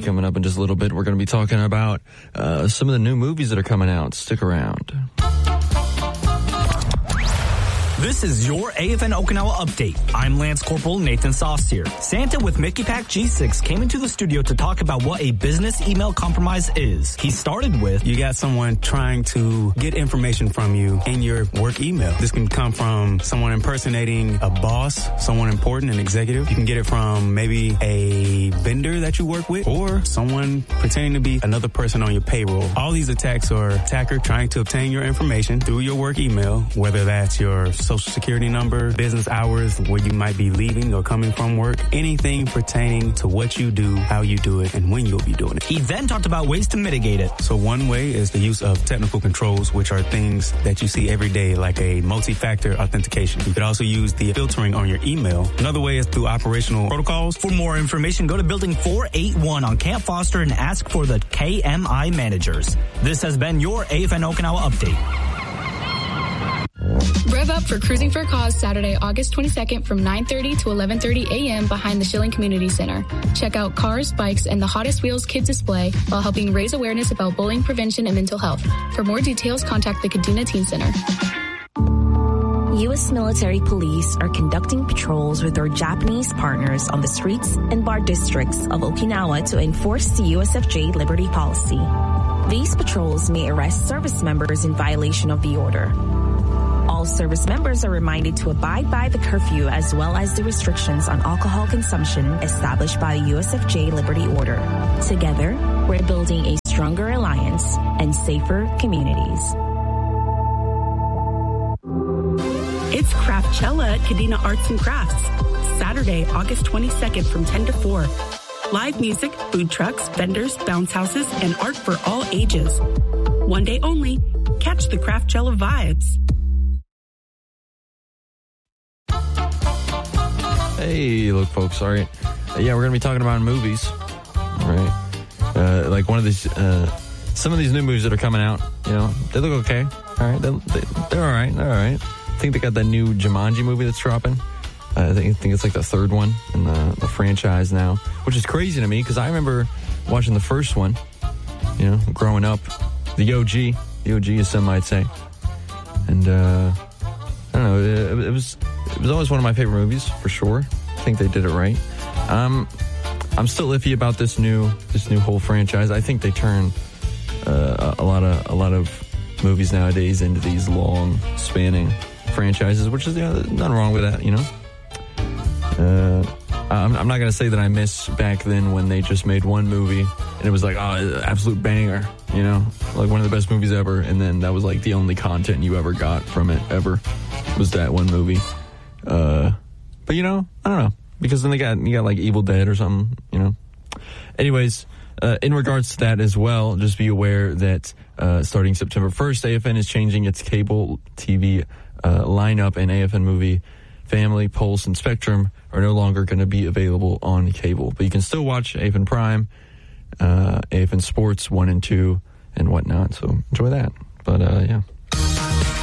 coming up in just a little bit. We're going to be talking about some of the new movies that are coming out. Stick around. This is your AFN Okinawa update. I'm Lance Corporal Nathan Saucier. Santa with Mickey Pack G6 came into the studio to talk about what a business email compromise is. He started with, you got someone trying to get information from you in your work email. This can come from someone impersonating a boss, someone important, an executive. You can get it from maybe a vendor that you work with or someone pretending to be another person on your payroll. All these attacks are attacker trying to obtain your information through your work email, whether that's your social security number, business hours, where you might be leaving or coming from work, anything pertaining to what you do, how you do it, and when you'll be doing it. He then talked about ways to mitigate it. So one way is the use of technical controls, which are things that you see every day, like a multi-factor authentication. You could also use the filtering on your email. Another way is through operational protocols. For more information, go to Building 481 on Camp Foster and ask for the KMI managers. This has been your AFN Okinawa update. Rev up for Cruising for a Cause Saturday, August 22nd from 9:30 to 11:30 a.m. behind the Schilling Community Center. Check out cars, bikes, and the Hottest Wheels kids display while helping raise awareness about bullying prevention and mental health. For more details, contact the Kadena Teen Center. U.S. military police are conducting patrols with their Japanese partners on the streets and bar districts of Okinawa to enforce the USFJ Liberty Policy. These patrols may arrest service members in violation of the order. All service members are reminded to abide by the curfew as well as the restrictions on alcohol consumption established by the USFJ Liberty Order. Together, we're building a stronger alliance and safer communities. It's Craftchella at Kadena Arts and Crafts, Saturday, August 22nd from 10 to 4. Live music, food trucks, vendors, bounce houses, and art for all ages. One day only. Catch the Craftchella vibes. Hey, look, folks, all right. Yeah, we're going to be talking about movies, all right? Like one of these, some of these new movies that are coming out, you know, they look okay, all right? They're all right, they're all right. I think they got that new Jumanji movie that's dropping. I think it's like the third one in the franchise now, which is crazy to me because I remember watching the first one, you know, growing up, the OG as some might say. And, I don't know, it was always one of my favorite movies, for sure. I think they did it right. I'm still iffy about this new whole franchise. I think they turn a lot of movies nowadays into these long spanning franchises, which is nothing wrong with that, you know. I'm not gonna say that I miss back then when they just made one movie and it was like, oh, absolute banger, you know, like one of the best movies ever, and then that was like the only content you ever got from it ever was that one movie. But you know, I don't know, because then you got like Evil Dead or something, you know. Anyways, in regards to that as well, just be aware that starting September 1st, AFN is changing its cable TV lineup, and AFN Movie Family, Pulse, and Spectrum are no longer going to be available on cable. But you can still watch AFN Prime, AFN Sports 1 and 2, and whatnot. So enjoy that. But yeah.